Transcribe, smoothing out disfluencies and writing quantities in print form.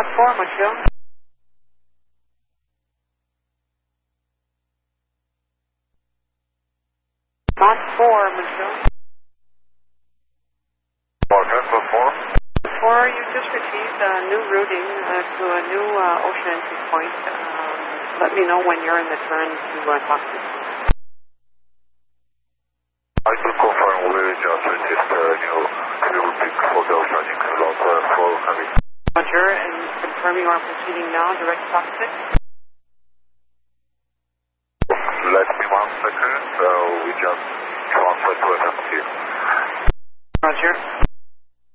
Mach 4, monsieur. Mach 4, monsieur. November 4. 4, you just received a new routing to a new ocean entry point. Let me know when you're in the turn to talk to. I can confirm we just received a new routing for the oceanic slot for heavy. Roger, and confirm you are proceeding now, direct cockpit. Let me 1 second, we just transfer to FMC. Roger.